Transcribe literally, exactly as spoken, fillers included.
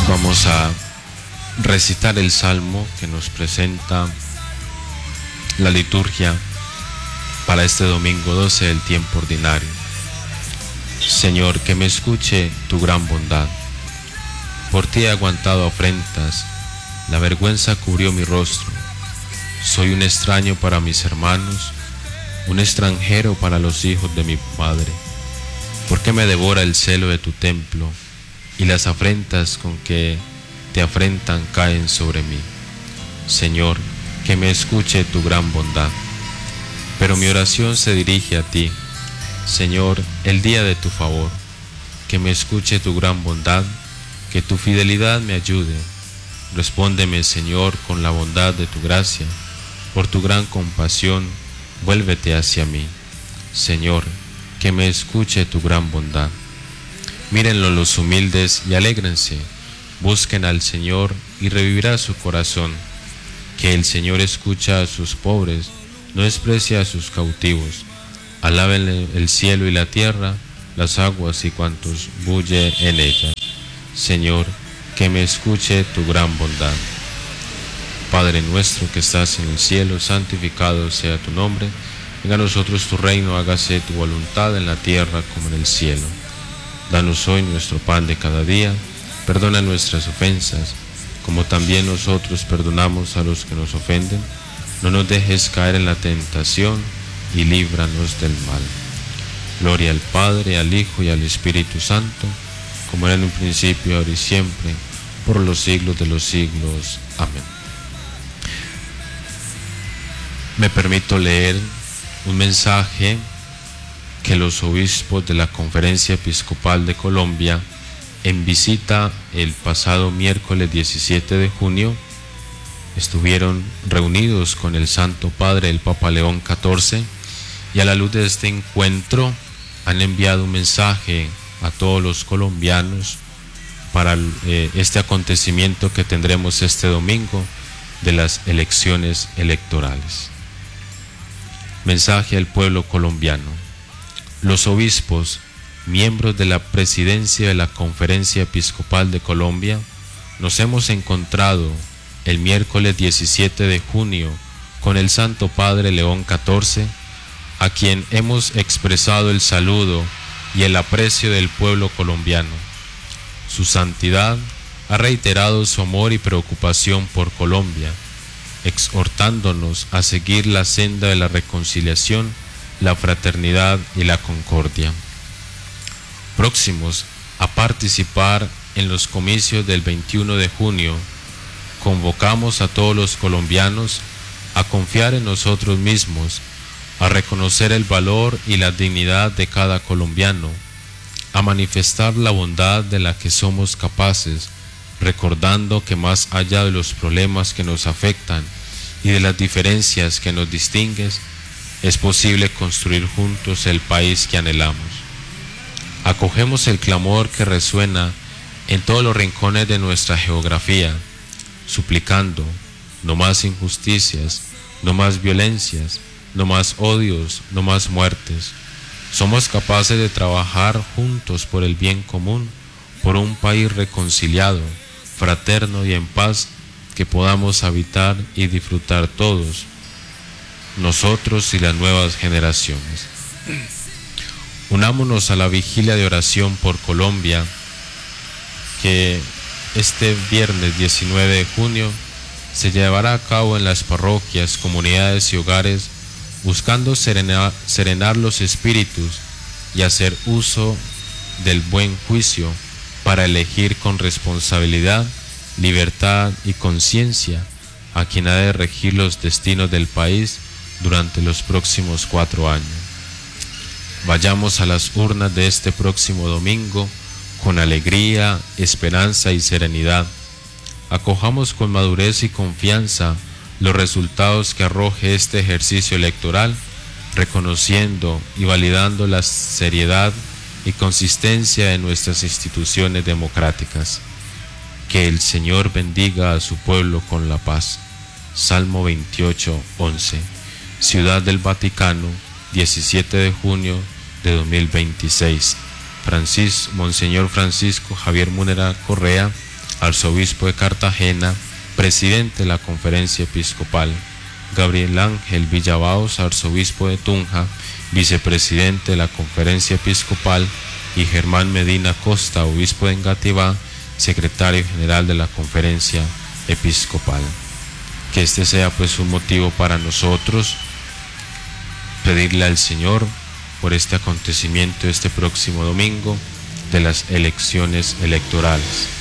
Vamos a recitar el salmo que nos presenta la liturgia para este domingo doce del tiempo ordinario. Señor, que me escuche tu gran bondad. Por ti he aguantado afrentas, la vergüenza cubrió mi rostro. Soy un extraño para mis hermanos, un extranjero para los hijos de mi madre. ¿Por qué me devora el celo de tu templo y las afrentas con que te afrentan caen sobre mí? Señor, que me escuche tu gran bondad. Pero mi oración se dirige a ti, Señor, el día de tu favor. Que me escuche tu gran bondad, que tu fidelidad me ayude. Respóndeme, Señor, con la bondad de tu gracia. Por tu gran compasión, vuélvete hacia mí. Señor, que me escuche tu gran bondad. Mírenlo los humildes y alégrense. Busquen al Señor y revivirá su corazón. Que el Señor escucha a sus pobres, no desprecia a sus cautivos. Alábenle el cielo y la tierra, las aguas y cuantos bulle en ellas. Señor, que me escuche tu gran bondad. Padre nuestro que estás en el cielo, santificado sea tu nombre. Venga a nosotros tu reino, hágase tu voluntad en la tierra como en el cielo. Danos hoy nuestro pan de cada día. Perdona nuestras ofensas, como también nosotros perdonamos a los que nos ofenden. No nos dejes caer en la tentación y líbranos del mal. Gloria al Padre, al Hijo y al Espíritu Santo, como era en un principio, ahora y siempre, por los siglos de los siglos. Amén. Me permito leer un mensaje que los obispos de la Conferencia Episcopal de Colombia, en visita el pasado miércoles diecisiete de junio, estuvieron reunidos con el Santo Padre, el Papa León catorce, y a la luz de este encuentro han enviado un mensaje a todos los colombianos para eh, este acontecimiento que tendremos este domingo de las elecciones electorales. Mensaje al pueblo colombiano. Los obispos, miembros de la presidencia de la Conferencia Episcopal de Colombia, nos hemos encontrado el miércoles diecisiete de junio con el Santo Padre León catorce, a quien hemos expresado el saludo y el aprecio del pueblo colombiano. Su santidad ha reiterado su amor y preocupación por Colombia, exhortándonos a seguir la senda de la reconciliación, la fraternidad y la concordia. Próximos a participar en los comicios del veintiuno de junio, convocamos a todos los colombianos a confiar en nosotros mismos, a reconocer el valor y la dignidad de cada colombiano, a manifestar la bondad de la que somos capaces, recordando que más allá de los problemas que nos afectan y de las diferencias que nos distinguen, es posible construir juntos el país que anhelamos. Acogemos el clamor que resuena en todos los rincones de nuestra geografía, suplicando no más injusticias, no más violencias, no más odios, no más muertes. Somos capaces de trabajar juntos por el bien común, por un país reconciliado, fraterno y en paz, que podamos habitar y disfrutar todos, nosotros y las nuevas generaciones. Unámonos a la vigilia de oración por Colombia, que este viernes diecinueve de junio se llevará a cabo en las parroquias, comunidades y hogares, buscando serenar, serenar los espíritus y hacer uso del buen juicio para elegir con responsabilidad, libertad y conciencia a quien ha de regir los destinos del país durante los próximos cuatro años. Vayamos a las urnas de este próximo domingo con alegría, esperanza y serenidad. Acojamos con madurez y confianza los resultados que arroje este ejercicio electoral, reconociendo y validando la seriedad y consistencia de nuestras instituciones democráticas. Que el Señor bendiga a su pueblo con la paz. Salmo veintiocho, once. Ciudad del Vaticano, diecisiete de junio de dos mil veintiséis. Francis, Monseñor Francisco Javier Munera Correa, arzobispo de Cartagena, presidente de la Conferencia Episcopal; Gabriel Ángel Villabaos, arzobispo de Tunja, vicepresidente de la Conferencia Episcopal; y Germán Medina Costa, obispo de Engativá, secretario general de la Conferencia Episcopal. Que este sea pues un motivo para nosotros pedirle al Señor por este acontecimiento este próximo domingo de las elecciones electorales.